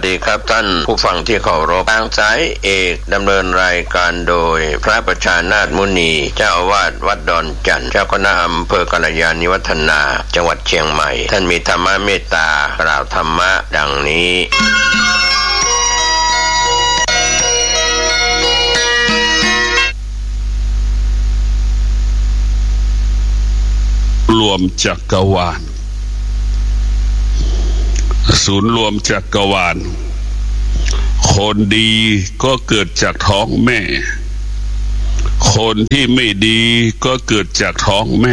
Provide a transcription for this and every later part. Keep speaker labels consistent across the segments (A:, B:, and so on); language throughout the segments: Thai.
A: ดีครับท่านผู้ฟังที่เคารพทางสายเอกดำเนินรายการโดยพระประชานาถมุนีเจ้าอาวาสวัดดอนจันทร์เจ้าคณะอำเภอกัลยาณิวัฒนาจังหวัดเชียงใหม่ท่านมีธรรมะเมตตากล่าวธรรมะดังนี้
B: รวมจักรวาลศูนย์รวมจักรวาลคนดีก็เกิดจากท้องแม่คนที่ไม่ดีก็เกิดจากท้องแม่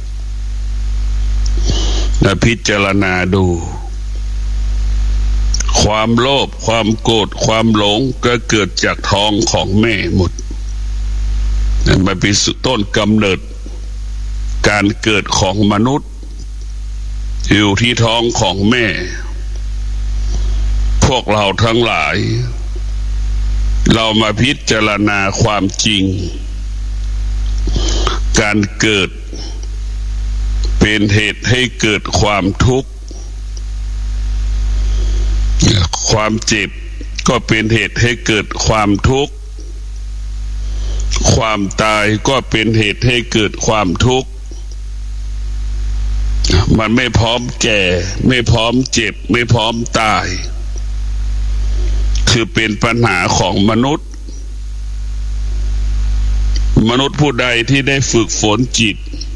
B: พิจารณาดูความโลภความโกรธความหลงก็เกิดจากท้องของแม่หมดมันเป็นต้นกำเนิดการเกิดของมนุษย์อยู่ที่ท้องของแม่พวกเราทั้งหลายเรามาพิจารณาความจริงการเกิดเป็นเหตุให้เกิดความทุกข์ความเจ็บก็เป็นเหตุให้เกิดความทุกข์ความตายก็เป็นเหตุให้เกิดความทุกข์มันไม่พร้อมแก่ไม่พร้อมเจ็บไม่พร้อมตายคือเป็นปัญหาของมนุษย์ผู้ใดที่ได้ฝึกฝนจิต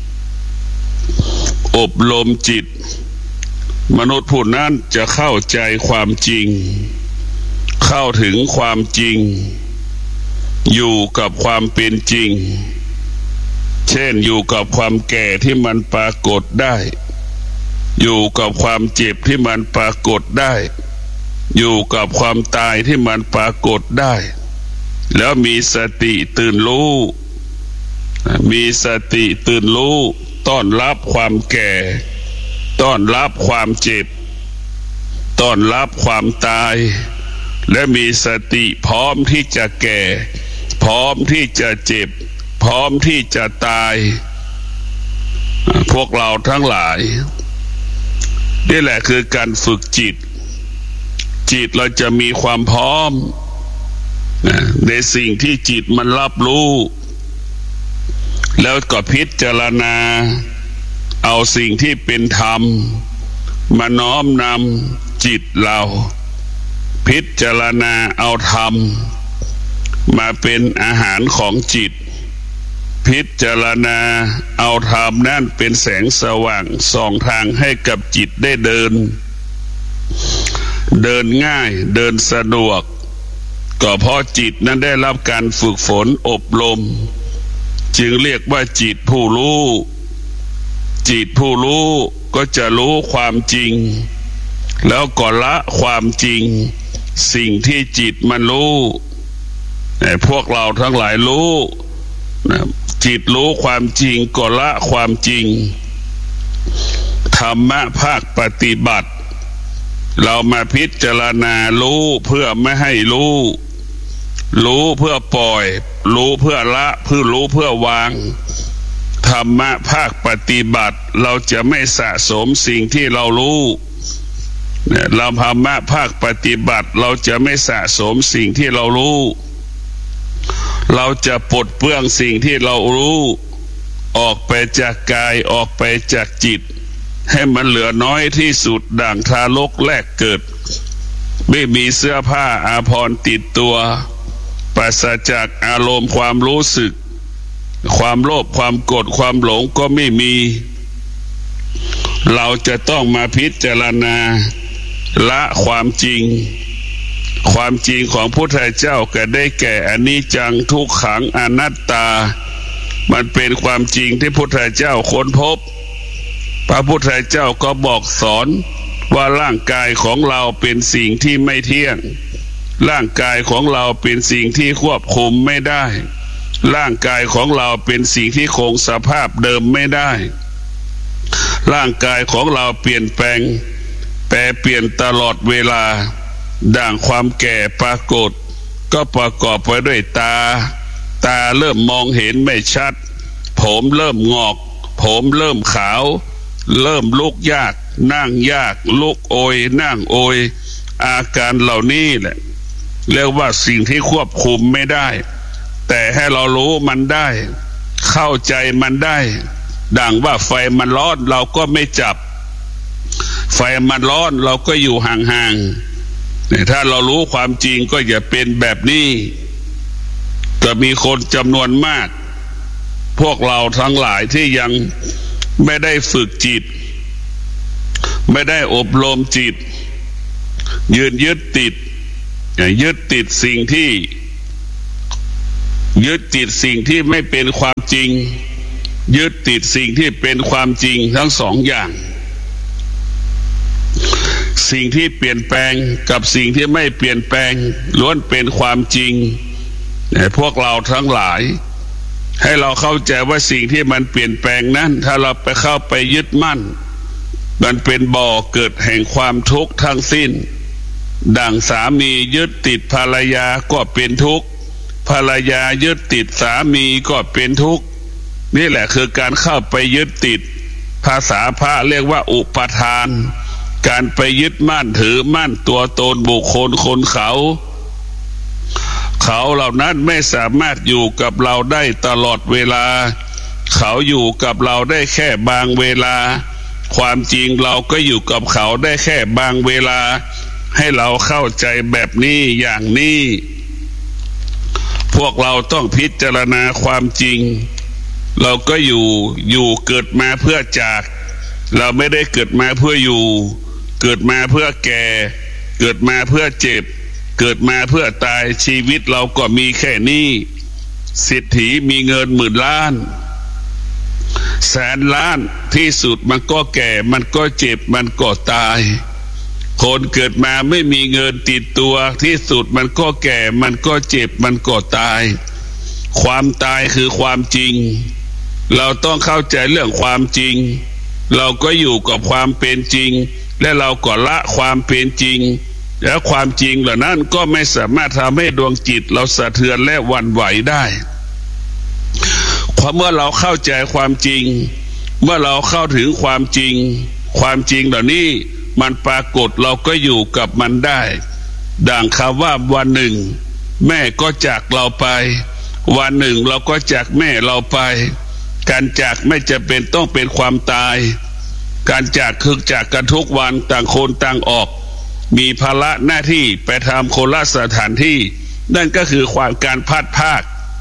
B: อบรมจิตมนุษย์ผู้นั้นจะเข้าใจความจริงเข้าถึงความจริงอยู่กับความเป็นจริงเช่นอยู่กับความแก่ที่มันปรากฏได้อยู่กับความเจ็บที่มันปรากฏได้อยู่กับความตายที่มันปรากฏได้แล้วมีสติตื่นรู้มีสติตื่นรู้ต้อนรับความแก่ต้อนรับความเจ็บต้อนรับความตายและมีสติพร้อมที่จะแก่พร้อมที่จะเจ็บพร้อมที่จะตายพวกเราทั้งหลายนี่แหละคือการฝึกจิตเราจะมีความพร้อมในสิ่งที่จิตมันรับรู้แล้วก็พิจารณาเอาสิ่งที่เป็นธรรมมาน้อมนำจิตเราพิจารณาเอาธรรมมาเป็นอาหารของจิตพิจารณาเอาธรรมนั่นเป็นแสงสว่างส่องทางให้กับจิตได้เดินง่ายเดินสะดวกก็เพราะจิตนั้นได้รับการฝึกฝนอบรมจึงเรียกว่าจิตผู้รู้จิตผู้รู้ก็จะรู้ความจริงแล้วก็ละความจริงสิ่งที่จิตมันรู้พวกเราทั้งหลายรู้จิตรู้ความจริงก็ละความจริงธรรมะภาคปฏิบัติเรามาพิจารณารู้เพื่อไม่ให้รู้เพื่อปล่อยรู้เพื่อละรู้เพื่อวางธรรมะภาคปฏิบัติเราจะไม่สะสมสิ่งที่เรารู้เราธรรมะภาคปฏิบัติเราจะไม่สะสมสิ่งที่เรารู้เราจะปลดเปลื้องสิ่งที่เรารู้ออกไปจากกายออกไปจากจิตให้มันเหลือน้อยที่สุดดั่งทารกแรกเกิดไม่มีเสื้อผ้าอาภรณ์ติดตัวปราศจากอารมณ์ความรู้สึกความโลภความโกรธความหลงก็ไม่มีเราจะต้องมาพิจารณาละความจริงของพุทธเจ้าก็ได้แก่อนิจจังทุกขังอนัตตามันเป็นความจริงที่พุทธเจ้าค้นพบพระพุทธเจ้าก็บอกสอนว่าร่างกายของเราเป็นสิ่งที่ไม่เที่ยงร่างกายของเราเป็นสิ่งที่ควบคุมไม่ได้ร่างกายของเราเป็นสิ่งที่คงสภาพเดิมไม่ได้ร่างกายของเราเปลี่ยนแปลงแปรเปลี่ยนตลอดเวลาดังความแก่ปรากฏก็ประกอบไปด้วยตาเริ่มมองเห็นไม่ชัดผมเริ่มงอกผมเริ่มขาวเริ่มลุกยากนั่งยากลุกโอยนั่งโอยอาการเหล่านี้แหละเรียกว่าสิ่งที่ควบคุมไม่ได้แต่ให้เรารู้มันได้เข้าใจมันได้ดังว่าไฟมันร้อนเราก็ไม่จับไฟมันร้อนเราก็อยู่ห่างๆถ้าเรารู้ความจริงก็อย่าเป็นแบบนี้ก็มีคนจำนวนมากพวกเราทั้งหลายที่ยังไม่ได้ฝึกจิตไม่ได้อบรมจิตยึดติดสิ่งที่ยึดติดสิ่งที่ไม่เป็นความจริงยึดติดสิ่งที่เป็นความจริงทั้งสองอย่างสิ่งที่เปลี่ยนแปลงกับสิ่งที่ไม่เปลี่ยนแปลงล้วนเป็นความจริงพวกเราทั้งหลายให้เราเข้าใจว่าสิ่งที่มันเปลี่ยนแปลงนั้นถ้าเราไปเข้าไปยึดมั่นมันเป็นบ่อเกิดแห่งความทุกข์ทั้งสิ้นดังสามียึดติดภรรยาก็เป็นทุกข์ภรรยายึดติดสามีก็เป็นทุกข์นี่แหละคือการเข้าไปยึดติดภาษาพระเรียกว่าอุปทานการไปยึดมั่นถือมั่นตัวตนบุคคลคนเขาเหล่านั้นไม่สามารถอยู่กับเราได้ตลอดเวลาเขาอยู่กับเราได้แค่บางเวลาความจริงเราก็อยู่กับเขาได้แค่บางเวลาให้เราเข้าใจแบบนี้อย่างนี้พวกเราต้องพิจารณาความจริงเราก็อยู่เกิดมาเพื่อจากเราไม่ได้เกิดมาเพื่ออยู่เกิดมาเพื่อแก่เกิดมาเพื่อเจ็บเกิดมาเพื่อตายชีวิตเราก็มีแค่นี้เศรษฐีมีเงิน10,000 ล้านแสนล้านที่สุดมันก็แก่มันก็เจ็บมันก็ตายคนเกิดมาไม่มีเงินติดตัวที่สุดมันก็แก่มันก็เจ็บมันก็ตายความตายคือความจริงเราต้องเข้าใจเรื่องความจริงเราก็อยู่กับความเป็นจริงและเราก็ละความเป็นจริงและความจริงเหล่านั้นก็ไม่สามารถทำให้ดวงจิตเราสะเทือนและหวั่นไหวได้เมื่อเราเข้าใจความจริงเมื่อเราเข้าถึงความจริงเหล่านี้มันปรากฏเราก็อยู่กับมันได้ดังคำว่าวันหนึ่งแม่ก็จากเราไปวันหนึ่งเราก็จากแม่เราไปการจากไม่จะเป็นต้องเป็นความตายการจากคือจากกันทุกวันต่างคนต่างออกมีภาระหน้าที่ไปทำคนละสถานที่นั่นก็คือความการพัดภาค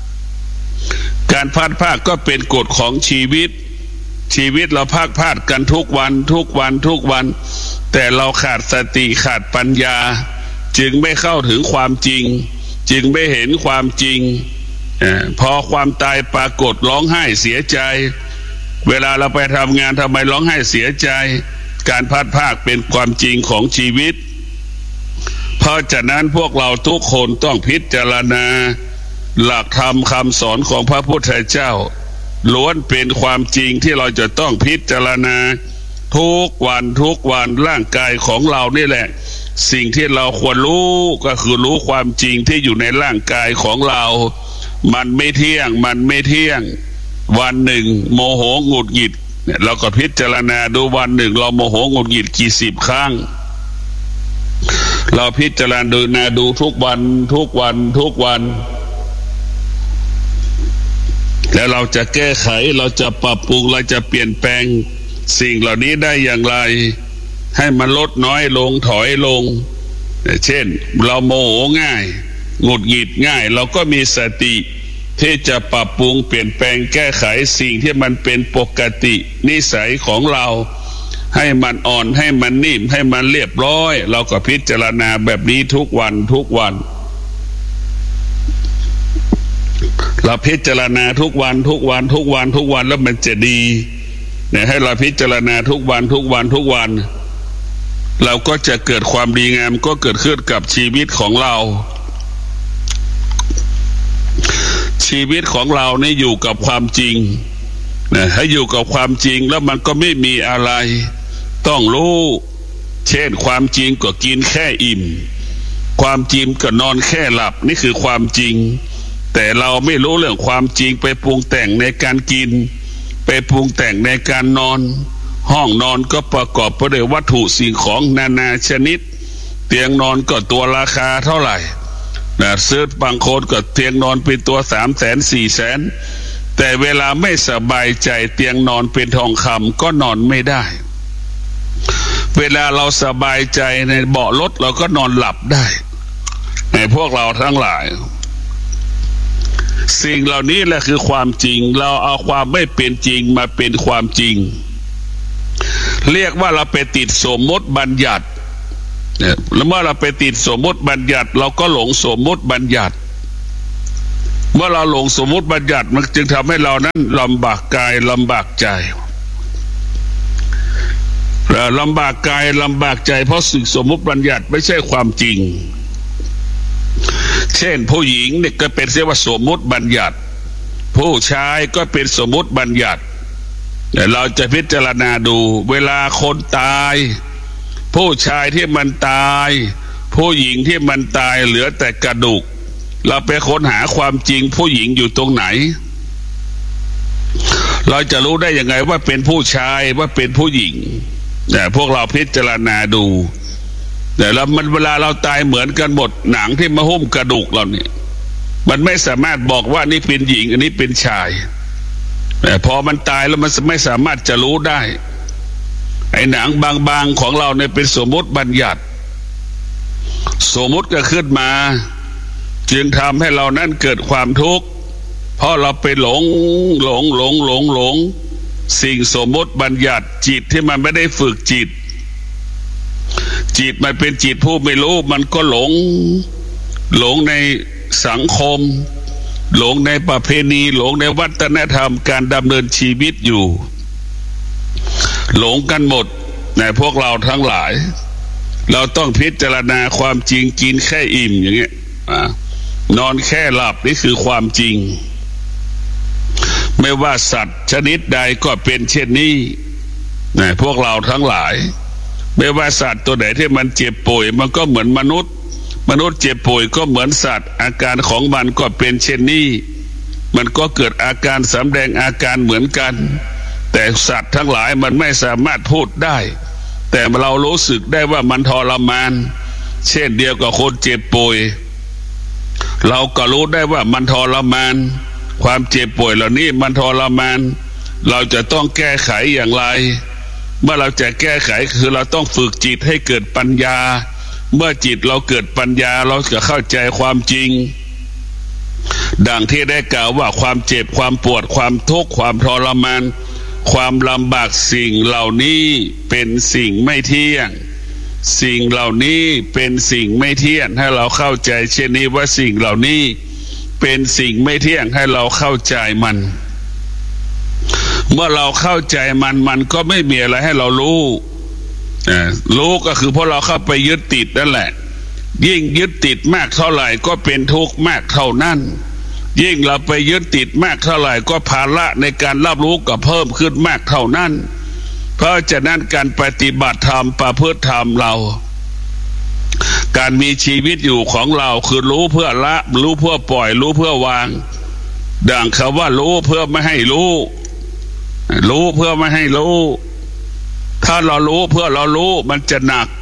B: ก็เป็นกฎของชีวิตเราพลาดกันทุกวันแต่เราขาดสติขาดปัญญาจึงไม่เข้าถึงความจริงจึงไม่เห็นความจริงพอความตายปรากฏร้องไห้เสียใจเวลาเราไปทำงานทำไมร้องไห้เสียใจการพลาดเป็นความจริงของชีวิตเพราะฉะนั้นพวกเราทุกคนต้องพิจารณาหลักธรรมคำสอนของพระพุทธเจ้าล้วนเป็นความจริงที่เราจะต้องพิจารณาทุกวันร่างกายของเรานี่แหละสิ่งที่เราควรรู้ก็คือรู้ความจริงที่อยู่ในร่างกายของเรามันไม่เที่ยงวันหนึ่งโมโหหงุดหงิดเราก็พิจารณาดูวันหนึ่งเราโมโหหงุดหงิดกี่สิบครั้งเราพิจารณาดูทุกวันแล้วเราจะแก้ไขเราจะปรับปรุงเราจะเปลี่ยนแปลงสิ่งเหล่านี้ได้อย่างไรให้มันลดน้อยลงถอยลงเช่นเราโมโหง่ายหงุดหงิดง่ายเราก็มีสติที่จะปรับปรุงเปลี่ยนแปลงแก้ไขสิ่งที่มันเป็นปกตินิสัยของเราให้มันอ่อนให้มันนิ่มให้มันเรียบร้อยเราก็พิจารณาแบบนี้ทุกวันเราพิจารณาทุกวันแล้วมันจะดีเนี่ยให้เราพิจารณาทุกวันเราก็จะเกิดความดีงามก็เกิดขึ้นกับชีวิตของเราชีวิตของเราเนี่ยอยู่กับความจริงนะให้อยู่กับความจริงแล้วมันก็ไม่มีอะไรต้องรู้เช่นความจริงก็กินแค่อิ่มความจริงก็นอนแค่หลับนี่คือความจริงแต่เราไม่รู้เรื่องความจริงไปปรุงแต่งในการกินไปปรุงแต่งในการนอนห้องนอนก็ประกอบไปด้วยวัตถุสิ่งของนานาชนิดตียงนอนก็ตัวราคาเท่าไหร่ซื้อบางคนก็เตียงนอนเป็นตัว300,000-400,000แต่เวลาไม่สบายใจเตียงนอนเป็นทองคำก็นอนไม่ได้เวลาเราสบายใจในเบาะรถเราก็นอนหลับได้ในพวกเราทั้งหลายสิ่งเหล่านี้แหละคือความจริงเราเอาความไม่เป็นจริงมาเป็นความจริงเรียกว่าเราไปติดสมมติบัญญัติแล้วเมื่อเราไปติดสมมติบัญญัติเราก็หลงสมมติบัญญัติเมื่อเราหลงสมมติบัญญัติมันจึงทำให้เรานั้นลำบากกายลำบากใจลำบากกายลำบากใจเพราะสิ่งสมมติบัญญัติไม่ใช่ความจริงเช่นผู้หญิงเนี่ยก็เป็นเรียกว่าสมมติบัญญัติผู้ชายก็เป็นสมมติบัญญัติแต่เราจะพิจารณาดูเวลาคนตายผู้ชายที่มันตายผู้หญิงที่มันตายเหลือแต่กระดูกเราไปค้นหาความจริงผู้หญิงอยู่ตรงไหนเราจะรู้ได้ยังไงว่าเป็นผู้ชายว่าเป็นผู้หญิงแต่พวกเราพิจารณาดูแต่แล้วมันเวลาเราตายเหมือนกันหมดหนังที่มาหุ้มกระดูกเราเนี่ยมันไม่สามารถบอกว่านี่เป็นหญิงอันนี้เป็นชายแต่พอมันตายแล้วมันไม่สามารถจะรู้ได้ไอ้หนังบางๆของเราเนี่ยเป็นสมมติบัญญัติสมมติก็ขึ้นมาจึงทำให้เรานั้นเกิดความทุกข์เพราะเราไปหลงสิ่งสมมติบัญญัติจิตที่มันไม่ได้ฝึกจิตมันเป็นจิตผู้ไม่รู้มันก็หลงในสังคมหลงในประเพณีหลงในวัฒนธรรมการดำเนินชีวิตอยู่หลงกันหมดในพวกเราทั้งหลายเราต้องพิจารณาความจริงกินแค่อิ่มอย่างเงี้ยนอนแค่หลับนี่คือความจริงไม่ว่าสัตว์ชนิดใดก็เป็นเช่นนี้พวกเราทั้งหลายไม่ว่าสัตว์ตัวไหนที่มันเจ็บป่วยมันก็เหมือนมนุษย์เจ็บป่วยก็เหมือนสัตว์อาการของมันก็เป็นเช่นนี้มันก็เกิดอาการสำแดงอาการเหมือนกันแต่สัตว์ทั้งหลายมันไม่สามารถพูดได้แต่เรารู้สึกได้ว่ามันทรมานเช่นเดียวกับคนเจ็บป่วยเราก็รู้ได้ว่ามันทรมานความเจ็บป่วยเหล่านี้มันทรมานเราจะต้องแก้ไขอย่างไรเมื่อเราจะแก้ไขคือเราต้องฝึกจิตให้เกิดปัญญาเมื่อจิตเราเกิดปัญญาเราจะเข้าใจความจริงดังที่ได้กล่าวว่าความเจ็บความปวดความทุกข์ความทรมานความลำบากสิ่งเหล่านี้เป็นสิ่งไม่เที่ยงสิ่งเหล่านี้เป็นสิ่งไม่เที่ยงให้เราเข้าใจเช่นนี้ว่าสิ่งเหล่านี้เป็นสิ่งไม่เที่ยงให้เราเข้าใจมันเมื่อเราเข้าใจมันก็ไม่มีอะไรให้เรารู้ก็คือเพราะเราเข้าไปยึดติดนั่นแหละยิ่งยึดติดมากเท่าไหร่ก็เป็นทุกข์มากเท่านั้นยิ่งเราไปยึดติดมากเท่าไหร่ก็ภาระในการรับรู้ก็เพิ่มขึ้นมากเท่านั้นเพราะฉะนั้นการปฏิบัติธรรมประพฤติธรรมเราการมีชีวิตอยู่ของเราคือรู้เพื่อละรู้เพื่อปล่อยรู้เพื่อวางดังคำว่ารู้เพื่อไม่ให้รู้เพื่อไม่ให้รู้ถ้าเรารู้เพื่อเรารู้มันจะหนัก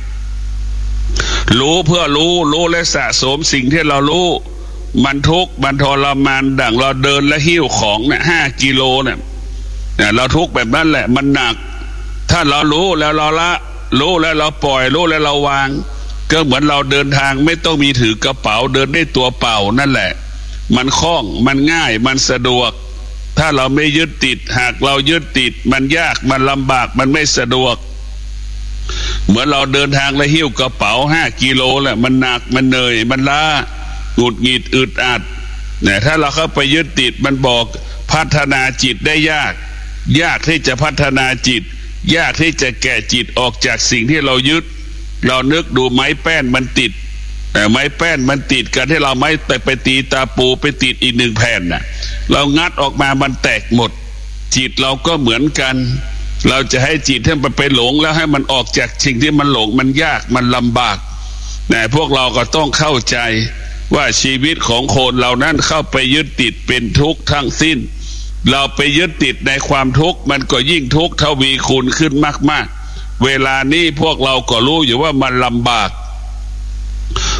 B: รู้เพื่อรู้และสะสมสิ่งที่เรารู้มันทุกข์มันทรมานดังเราเดินและหิ้วของเนี่ย5 กิโลเนี่ยเราทุกข์แบบนั้นแหละมันหนักถ้าเรารู้แล้วเราละรู้แล้วเราปล่อยรู้แล้วเราวางก็เหมือนเราเดินทางไม่ต้องมีถือกระเป๋าเดินได้ตัวเปล่านั่นแหละมันคล่องมันง่ายมันสะดวกถ้าเราไม่ยึดติดหากเรายึดติดมันยากมันลำบากมันไม่สะดวกเหมือนเราเดินทางและหิ้วกระเป๋า5 กิโลแหละมันหนักมันเหนื่อยมันล้าหงุดหงิดอึดอัดเนี่ยถ้าเราเข้าไปยึดติดมันบอกพัฒนาจิตได้ยากที่จะพัฒนาจิตยากที่จะแก่จิตออกจากสิ่งที่เรายึดเรานึกดูไม้แป้นมันติดแต่ไม้แป้นมันติดกันที่เราไม้ไปตีตาปูไปติดอีก1 แผ่นน่ะเรางัดออกมามันแตกหมดจิตเราก็เหมือนกันเราจะให้จิตให้มันไปหลงแล้วให้มันออกจากสิ่งที่มันหลงมันยากมันลำบากแต่พวกเราก็ต้องเข้าใจว่าชีวิตของคนเรานั้นเข้าไปยึดติดเป็นทุกข์ทั้งสิ้นเราไปยึดติดในความทุกข์มันก็ยิ่งทุกข์ทวีคูณขึ้นมากๆเวลานี้พวกเราก็รู้อยู่ว่ามันลำบาก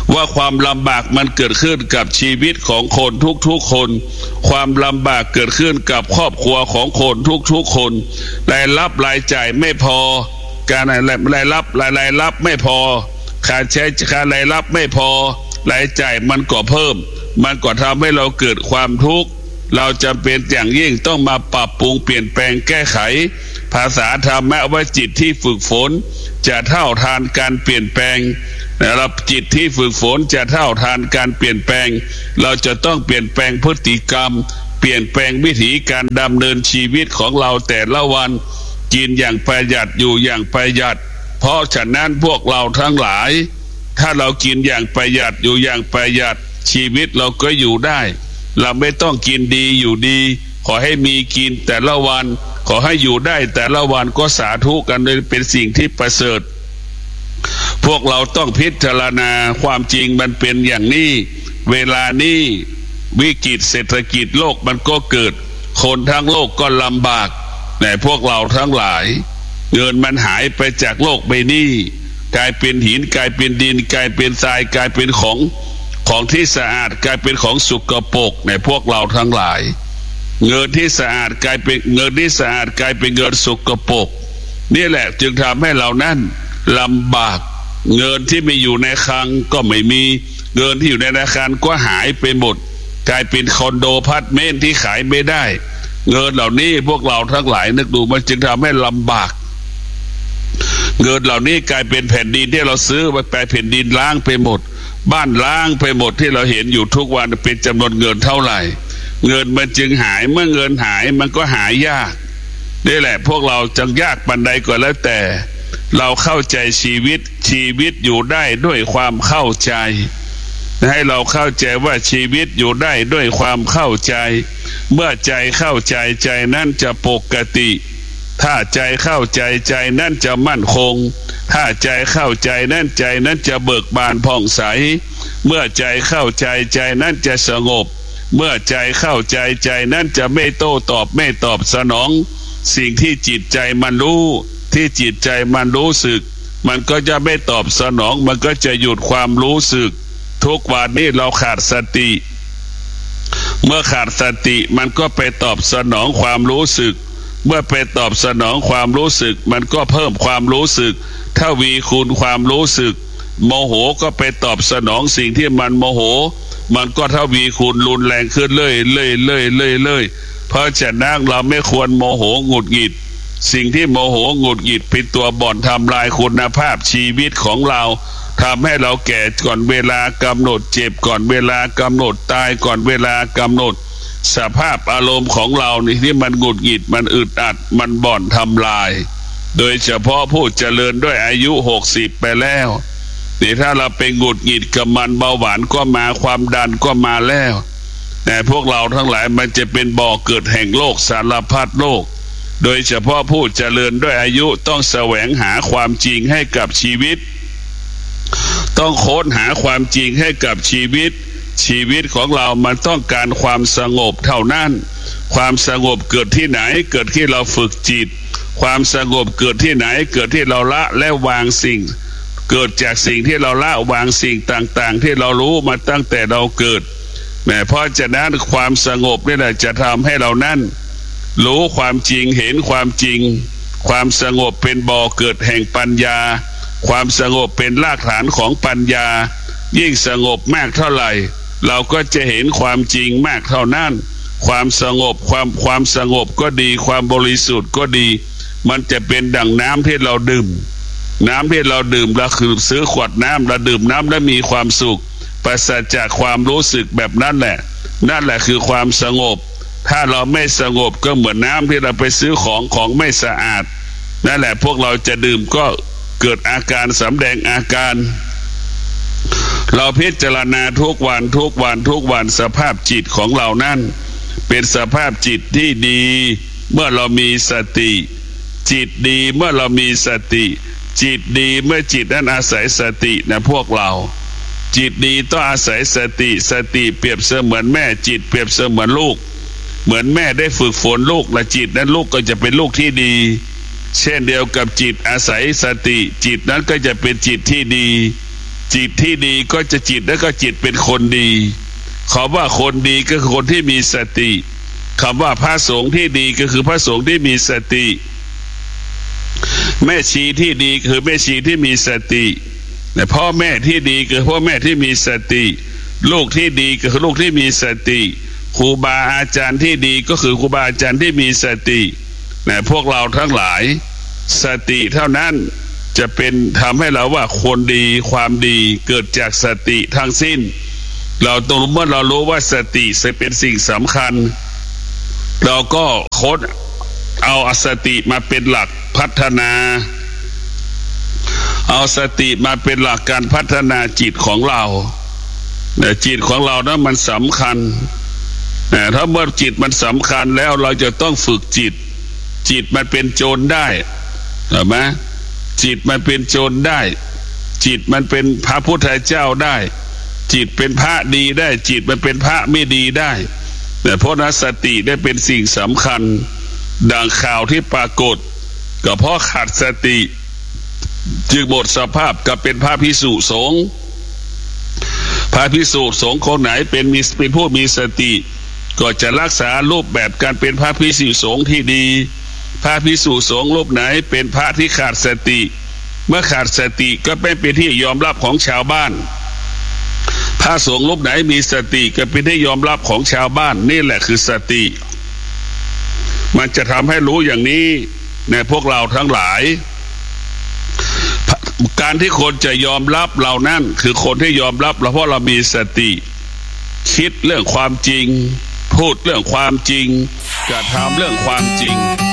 B: ว่าความลำบากมันเกิดขึ้นกับชีวิตของคนทุกๆคนความลำบากเกิดขึ้นกับครอบครัวของคนทุกๆคนรายรับรายจ่ายไม่พอการรายรับไม่พอค่าใช้ค่ารายรับไม่พอรายจ่ายมันก็เพิ่มมันก็ทำให้เราเกิดความทุกข์เราจำเป็นอย่างยิ่งต้องมาปรับปรุงเปลี่ยนแปลงแก้ไขภาษาธรรมว่าจิตที่ฝึกฝนจะเท่าทานการเปลี่ยนแปลงนะครับจิตที่ฝึกฝนจะเท่าทานการเปลี่ยนแปลงเราจะต้องเปลี่ยนแปลงพฤติกรรมเปลี่ยนแปลงวิถีการดำเนินชีวิตของเราแต่ละวันกินอย่างประหยัดอยู่อย่างประหยัดเพราะฉะนั้นพวกเราทั้งหลายถ้าเรากินอย่างประหยัดอยู่อย่างประหยัดชีวิตเราก็อยู่ได้เราไม่ต้องกินดีอยู่ดีขอให้มีกินแต่ละวันขอให้อยู่ได้แต่ละวันก็สาธุกันเลยเป็นสิ่งที่ประเสริฐพวกเราต้องพิจารณาความจริงมันเป็นอย่างนี้เวลานี้วิกฤตเศรษฐกิจโลกมันก็เกิดคนทั้งโลกก็ลำบากแต่พวกเราทั้งหลายเงินมันหายไปจากโลกใบนี้กลายเป็นหินกลายเป็นดินกลายเป็นทรายกลายเป็นของที่สะอาดกลายเป็นของสกปรกในพวกเราทั้งหลายเงินที่สะอาดกลายเป็นเงินที่สะอาดกลายเป็นเงินสกปรกนี่แหละจึงทำให้เรานั้นลำบากเงินที่มีอยู่ในคลังก็ไม่มีเงินที่อยู่ในธนาคารก็หายไปหมดกลายเป็นคอนโดพาร์ตเมนต์ที่ขายไม่ได้เงินเหล่านี้พวกเราทั้งหลายนึกดูมันจึงทำให้ลำบากเงินเหล่านี้กลายเป็นแผ่นดินที่เราซื้อไปแผ่นดินล้างไปหมดบ้านล้างไปหมดที่เราเห็นอยู่ทุกวันเป็นจำนวนเงินเท่าไหร่เงินมันจึงหายเมื่อเงินหายมันก็หายยากนี่แหละพวกเราจังยากปานใดก็แล้วแต่เราเข้าใจชีวิตอยู่ได้ด้วยความเข้าใจให้เราเข้าใจว่าชีวิตอยู่ได้ด้วยความเข้าใจเมื่อใจเข้าใจใจนั่นจะปกติถ้าใจเข้าใจใจนั่นจะมั่นคงถ้าใจเข้าใจนั่นใจนั้นจะเบิกบานผ่องใสเมื่อใจเข้าใจใจนั่นจะสงบเมื่อใจเข้าใจใจนั่นจะไม่โต้ตอบไม่ตอบสนองสิ่งที่จิตใจมันรู้ที่จิตใจมันรู้สึกมันก็จะไม่ตอบสนองมันก็จะหยุดความรู้สึกทุกวันนี้เราขาดสติเมื่อขาดสติมันก็ไปตอบสนองความรู้สึกเมื่อไปตอบสนองความรู้สึกมันก็เพิ่มความรู้สึกทวีคูณความรู้สึกโมโหก็ไปตอบสนองสิ่งที่มันโมโหมันก็ทวีคูณรุนแรงขึ้นเรื่อยเพราะฉะนั้นเราไม่ควรโมโหหงุดหงิดสิ่งที่โมโหหงุดหงิดเป็นตัวบ่อนทำลายคุณภาพชีวิตของเราทำให้เราแก่ก่อนเวลากำหนดเจ็บก่อนเวลากำหนดตายก่อนเวลากำหนดสภาพอารมณ์ของเรานี่ที่มันหงุดหงิดมันอึดอัดมันบ่อนทำลายโดยเฉพาะผู้เจริญด้วยอายุ60ไปแล้วนี่ถ้าเราไปหงุดหงิดกับมันเบาหวานก็มาความดันก็มาแล้วแต่พวกเราทั้งหลายมันจะเป็นบ่อเกิดแห่งโรคสารพัดโรคโดยเฉพาะผู้เจริญด้วยอายุต้องแสวงหาความจริงให้กับชีวิตต้องค้นหาความจริงให้กับชีวิตของเรามันต้องการความสงบเท่านั้นความสงบเกิดที่ไหนเกิดที่เราฝึกจิตความสงบเกิดที่ไหนเกิดที่เราละและวางสิ่งเกิดจากสิ่งที่เราละวางสิ่งต่างๆที่เรารู้มาตั้งแต่เราเกิดเพราะฉะนั้นความสงบนี่แหละจะทำให้เรานั้นรู้ความจริงเห็นความจริงความสงบเป็นบ่อเกิดแห่งปัญญาความสงบเป็นรากฐานของปัญญายิ่งสงบมากเท่าไหร่เราก็จะเห็นความจริงมากเท่านั้นความสงบความสงบก็ดีความบริสุทธิ์ก็ดีมันจะเป็นดั่งน้ำที่เราดื่มน้ำที่เราดื่มเราคือซื้อขวดน้ำเราดื่มน้ำแล้วมีความสุขปราศจากความรู้สึกแบบนั้นแหละคือความสงบถ้าเราไม่สงบก็เหมือนน้ำที่เราไปซื้อของไม่สะอาดนั่นแหละพวกเราจะดื่มก็เกิดอาการสำแดงอาการเราพิจารณาทุกวันสภาพจิตของเรานั้นเป็นสภาพจิตที่ดีเมื่อเรามีสติจิตดีเมื่อเรามีสติจิตดีเมื่อจิตนั้นอาศัยสตินะพวกเราจิตดีต้องอาศัยสติเปรียบเสมือนแม่จิตเปรียบเสมือนลูกเหมือนแม่ได้ฝึกฝนลูกและจิตนั้นลูกก็จะเป็นลูกที่ดีเช่นเดียวกับจิตอาศัยสติจิตนั้นก็จะเป็นจิตที่ดีจิตที่ดีก็จะจิตแล้วก็จิตเป็นคนดีคำว่าคนดีก็คือคนที่มีสติคำว่าพระสงฆ์ที่ดีก็คือพระสงฆ์ที่มีสติแม่ชีที่ดีคือแม่ชีที่มีสติแต่พ่อแม่ที่ดีคือพ่อแม่ที่มีสติลูกที่ดีก็คือลูกที่มีสติครูบาอาจารย์ที่ดีก็คือครูบาอาจารย์ที่มีสตินะพวกเราทั้งหลายสติเท่านั้นจะเป็นทำให้เราว่าคนดีความดีเกิดจากสติทั้งสิ้นเราต้องเมื่อเรารู้ว่าสติเป็นสิ่งสำคัญเราก็ค้นเอาสติมาเป็นหลักพัฒนาเอาสติมาเป็นหลักการพัฒนาจิตของเราแต่จิตของเรานั้นมันสำคัญถ้าเมื่อจิตมันสำคัญแล้วเราจะต้องฝึกจิตมันเป็นโจรได้ใช่ไหมจิตมันเป็นโจรได้จิตมันเป็นพระพุทธเจ้าได้จิตเป็นพระดีได้จิตมันเป็นพระไม่ดีได้แต่เพราะนั้นสติได้เป็นสิ่งสำคัญดังข่าวที่ปรากฏก็เพราะขาดสติจึงหมดสภาพกับเป็นพระภิกษุสงฆ์พระภิกษุสงฆ์คนไหนเป็นผู้มีสติก็จะรักษารูปแบบการเป็นพระภิกษุสงฆ์ที่ดีพระภิกษุสงฆ์รูปไหนเป็นพระที่ขาดสติเมื่อขาดสติก็ไม่เป็นที่ยอมรับของชาวบ้านพระสงฆ์รูปไหนมีสติก็เป็นที่ยอมรับของชาวบ้านนี่แหละคือสติมันจะทำให้รู้อย่างนี้ในพวกเราทั้งหลายการที่คนจะยอมรับเรานั่นคือคนที่ยอมรับเราเพราะเรามีสติคิดเรื่องความจริงพูดเรื่องความจริงกระทำเรื่องความจริง